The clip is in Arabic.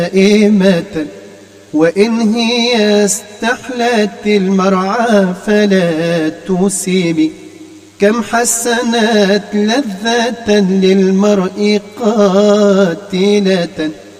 دائمة، وإن هي استحلت المرعى فلا تسيبي. كم حسنت لذة للمرء قاتلة